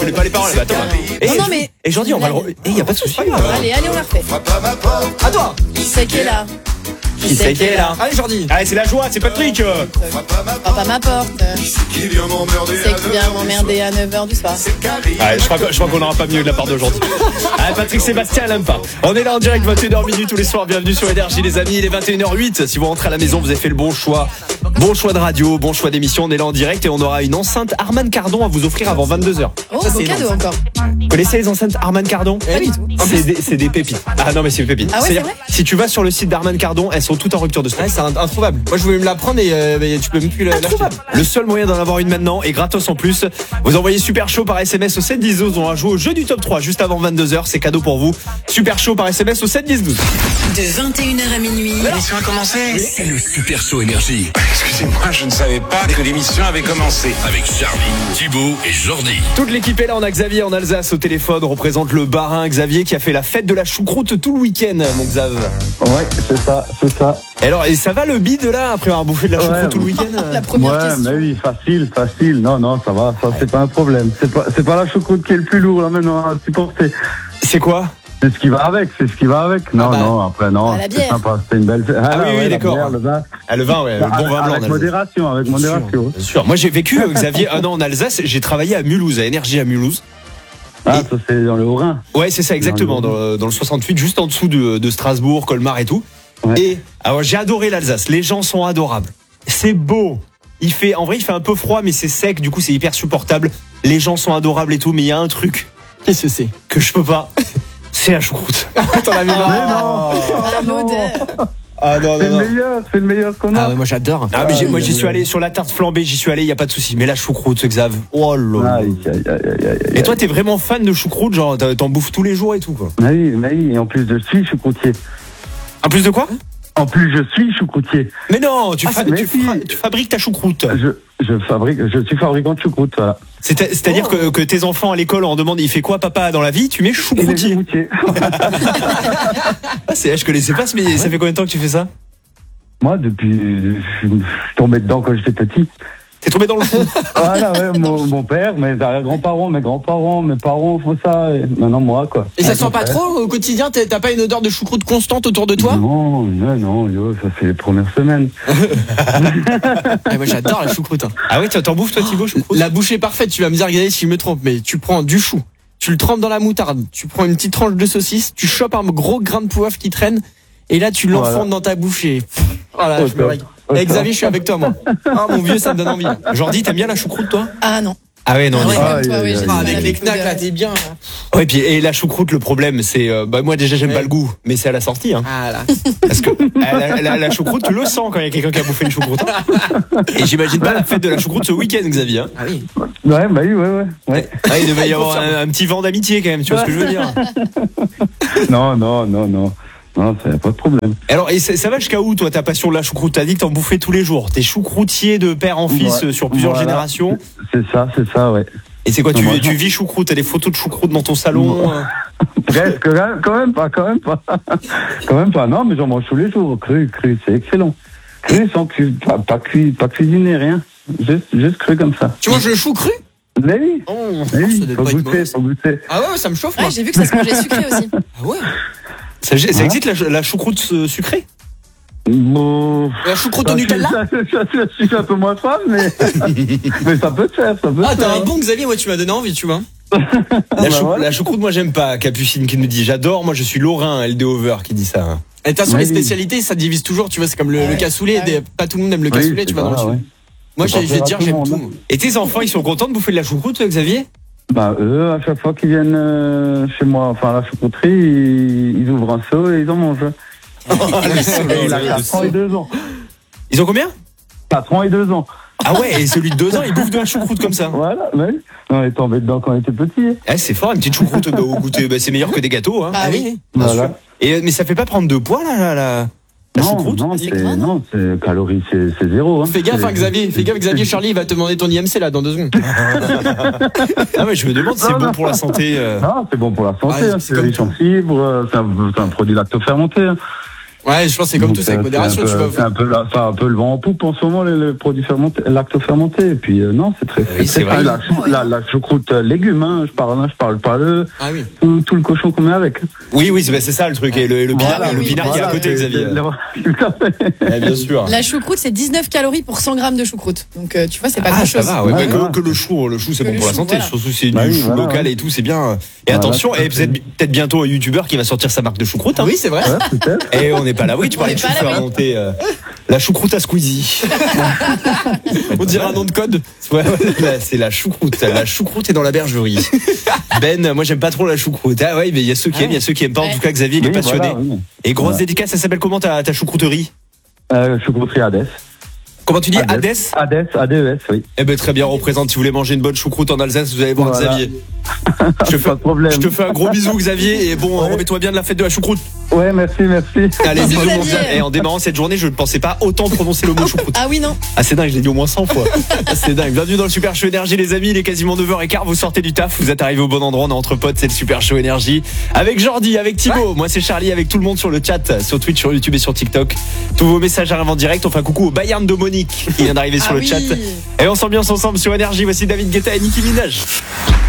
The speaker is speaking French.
connais pas les paroles. Bah, attends. Non, mais. Et Jordi, on va le. Y a pas de souci. Allez, on la refait. À toi. Qui c'est qui est là? Qui c'est qui est là? Allez, Jordi. Allez, c'est la joie, c'est Patrick. Frappe à ma porte. C'est qui vient m'emmerder à 9h du soir. Allez, je crois qu'on n'aura pas mieux de la part d'aujourd'hui. Allez, Patrick Sébastien, elle aime pas. On est là en direct, 21h tous les soirs. Bienvenue sur Énergie, les amis. Il est 21h08. Si vous rentrez à la maison, vous avez fait le bon choix. Bon choix de radio, bon choix d'émission. On est là en direct et on aura une enceinte Harman Kardon à vous offrir avant 22h. Oh, beau cadeau encore. Vous connaissez les enceintes Harman Kardon? Pas du tout. C'est des pépites. Ah non, mais c'est des pépites. Ah ouais, C'est-à-dire, c'est vrai si tu vas sur le site d'Harman Kardon, elles sont toutes en rupture de stock. Ouais, c'est introuvable. Moi, je voulais me la prendre et tu peux même plus l'acheter. Le seul moyen d'en avoir une maintenant est gratos en plus. Vous envoyez Super Chaud par SMS au 7 10 12. On va jouer au jeu du top 3 juste avant 22h. C'est cadeau pour vous. Super Chaud par SMS au 7 10 12. De 21h à minuit. L'émission a commencé. C'est le Super Show Énergie. Excusez-moi, je ne savais pas que l'émission avait commencé. Avec Charlie, Thibaut et Jordi. Toute l'équipe est là. On a Xavier en Alsace au téléphone. On représente le Barin. Xavier qui a fait la fête de la choucroute tout le week-end, mon Xav. Ouais, c'est ça. Alors, et ça va le bide là après avoir bouffé de la choucroute tout le week-end? La première question. Mais oui, facile. Non, ça va, ça c'est pas un problème. C'est pas la choucroute qui est le plus lourd là maintenant à supporter. C'est quoi? C'est ce qui va avec. Non, après non. Ah, la C'est bière. sympa, c'était une belle fête. Oui, d'accord. Le vin. Ah, le vin, ouais, le bon vin blanc. Avec modération. Bien sûr. Moi j'ai vécu, Xavier, un an en Alsace. J'ai travaillé à Mulhouse, à Énergie à Mulhouse. Ah, ça c'est dans le Haut-Rhin. Ouais, c'est ça, exactement. Dans le 68, juste en dessous de Strasbourg, Colmar et tout. Ouais. Et alors j'ai adoré l'Alsace. Les gens sont adorables. C'est beau. En vrai, il fait un peu froid, mais c'est sec. Du coup, c'est hyper supportable. Les gens sont adorables et tout. Mais il y a un truc. Qu'est-ce que c'est? Que je peux pas. C'est la choucroute. T'en avais marre. L'odeur. Ah non, C'est le meilleur qu'on a. Ah ouais, moi j'adore. Ah mais moi j'y suis allé sur la tarte flambée, j'y suis allé, il y a pas de souci. Mais la choucroute, ce Xav. Oh là là. Aïe. Et toi, t'es vraiment fan de choucroute, genre t'en bouffes tous les jours et tout quoi. Oui, et en plus je suis choucroutier. En plus de quoi? En plus je suis choucroutier. Mais non, tu si. fabriques ta choucroute. Je suis fabricant de choucroute, voilà. C'est-à-dire que tes enfants à l'école on demande il fait quoi papa dans la vie, tu mets choucroutier. Je connaissais pas mais ça fait combien de temps que tu fais ça? Moi depuis je suis tombé dedans quand j'étais petit. T'es tombé dans le fond. Voilà, ouais, mon père, mes grands-parents, mes parents font ça, et maintenant moi, quoi. Et ça sent pas trop au quotidien? T'as pas une odeur de choucroute constante autour de toi? Non, ça fait les premières semaines. Moi j'adore la choucroute. Ah ouais, t'en bouffes toi Thibaut, choucroute? La bouchée parfaite, tu vas me dire, regardez si je me trompe, mais tu prends du chou, tu le trempes dans la moutarde, tu prends une petite tranche de saucisse, tu chopes un gros grain de poivre qui traîne, et là tu l'enfondes dans ta bouche et voilà, je me régale. Xavier, je suis avec toi, moi. Ah, mon vieux, ça me donne envie. Jordi, t'aimes bien la choucroute, toi? Ah non. Ah ouais, non, Ah ouais, comme toi, oui, j'ai du mal avec les avec knacks, l'odeur. là, t'es bien. Ouais, et la choucroute, le problème, c'est, moi déjà j'aime pas le goût, mais c'est à la sortie, hein. Ah là. Parce que la choucroute, tu le sens quand il y a quelqu'un qui a bouffé une choucroute. Et j'imagine pas la fête de la choucroute ce week-end, Xavier. Hein. Ah oui. Ouais, bah oui, ouais. Ah, il devait y avoir un petit vent d'amitié quand même, tu vois ce que je veux dire? Non, ça y a pas de problème. Alors, et ça va jusqu'à où, toi, ta passion de la choucroute? T'as dit que t'en bouffais tous les jours. T'es choucroutier de père en fils sur plusieurs générations. C'est ça, ouais. Et c'est quoi, tu vis choucroute? T'as des photos de choucroute dans ton salon? Presque, quand même pas. Non, mais j'en mange tous les jours. Cru, c'est excellent. Cru sans pas cuisiner, rien. Juste cru comme ça. Tu manges le chou cru? Mais oui. Ça doit Faut pas être goûter, mauvais. Ah ouais, ça me chauffe, moi. Ouais, j'ai vu que ça se mangeait sucré aussi. Ah ouais. Ça existe la choucroute sucrée? Bon, La choucroute au Nutella? je suis un peu moins fan, mais ça peut se faire, Ah, t'as un bon Xavier, moi tu m'as donné envie, tu vois. La choucroute, moi j'aime pas. Capucine qui nous dit j'adore, moi je suis Lorrain, LD Over qui dit ça. Et de toute façon, les spécialités, ça divise toujours, tu vois, c'est comme le cassoulet, pas tout le monde aime le cassoulet, tu vois. Moi, je vais te dire, j'aime tout. Et tes enfants, ils sont contents de bouffer de la choucroute, Xavier? Bah eux, à chaque fois qu'ils viennent chez moi, enfin à la choucrouterie, ils ouvrent un seau et ils en mangent. Il a 4 ans et 2 ans. Ils ont combien? 4 ans et 2 ans. Ah ouais, et celui de 2 ans, il bouffe de la choucroute comme ça. Voilà, ouais. On est tombé dedans quand on était petit. Eh, c'est fort, une petite choucroute au goûter, c'est meilleur que des gâteaux. Hein. Ah oui. Voilà. Mais ça fait pas prendre de poids là, la choucroute? Non, c'est calories, c'est zéro. Hein. Fais gaffe, Xavier, Charlie, il va te demander ton IMC là dans 2 secondes. Ah ouais, je me demande si c'est bon pour la santé. Non, c'est bon pour la santé, Ouais, c'est riche en fibres, c'est un produit lactofermenté. Ouais, je pense que c'est comme Donc, tout, c'est avec modération, tu vois. C'est un peu le vent en poupe en ce moment, les produits fermentés, lacto-fermentés. Et puis, non, c'est très, Oui, c'est vrai. La choucroute légumes, hein, je parle pas tout le cochon qu'on met avec. Oui, c'est ça le truc. Et le pinard qui est à côté, Xavier. Bien sûr. La choucroute, c'est 19 calories pour 100 grammes de choucroute. Donc, tu vois, c'est pas grand chose. Ça va, que le chou, c'est bon pour la santé. Voilà. Surtout, c'est du chou local et tout, c'est bien. Et attention, peut-être bientôt un youtubeur qui va sortir sa marque de choucroute. Oui, c'est vrai. Ouais, peut-être. Et on n'est pas là. Oui, tu parlais de chou fermenté. La choucroute à Squeezie. On dirait un nom de code. Ouais, c'est la choucroute. La choucroute est dans la bergerie. Ben, moi j'aime pas trop la choucroute. Ah ouais, mais il y a ceux qui aiment, il y a ceux qui aiment pas. En tout cas, Xavier, il est passionné. Voilà, oui. Et grosse dédicace, ça s'appelle comment ta choucrouterie? Choucrouterie Hadès. Comment tu dis? Hadès? Hadès, ADES, oui. Eh ben très bien, représente. Si vous voulez manger une bonne choucroute en Alsace, vous allez voir Xavier. Pas de problème. Je te fais un gros bisou, Xavier, et bon, remets-toi bien de la fête de la choucroute. Ouais, merci. Allez, bisous, Xavier. mon Xavier. Et en démarrant cette journée, je ne pensais pas autant prononcer le mot choucroute. Ah oui, non. Ah, c'est dingue, je l'ai dit au moins 100 fois. C'est dingue. Bienvenue dans le Super Show Énergie, les amis. Il est quasiment 9h15. Vous sortez du taf, vous êtes arrivés au bon endroit. On est entre potes, c'est le Super Show Énergie. Avec Jordi, avec Thibaut. Moi, c'est Charlie, avec tout le monde sur le chat, sur Twitch, sur YouTube et sur TikTok. Tous vos messages arrivent en direct. On fait un coucou au Bayern de Monique qui vient d'arriver sur le chat. Et on s'ambiance ensemble sur Énergie. Voici David Guetta et Nicki Minaj.